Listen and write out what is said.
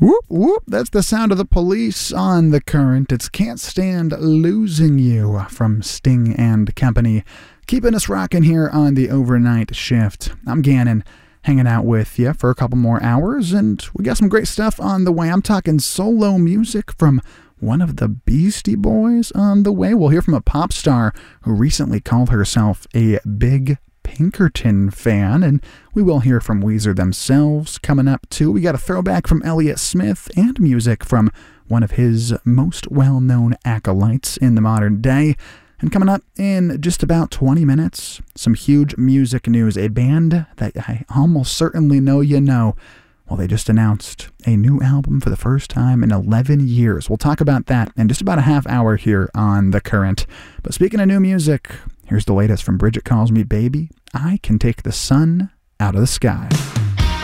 Whoop, whoop. That's the sound of the Police on The Current. It's Can't Stand Losing You from Sting and Company. Keeping us rocking here on the overnight shift. I'm Gannon, hanging out with you for a couple more hours, and we got some great stuff on the way. I'm talking solo music from one of the Beastie Boys on the way. We'll hear from a pop star who recently called herself a big Pinkerton fan, and we will hear from Weezer themselves coming up too. We got a throwback from Elliott Smith and music from one of his most well-known acolytes in the modern day. And coming up in just about 20 minutes, some huge music news. A band that I almost certainly know you know. Well, they just announced a new album for the first time in 11 years. We'll talk about that in just about a half hour here on The Current. But speaking of new music, here's the latest from Bridget Calls Me Baby. I Can Take the Sun Out of the Sky.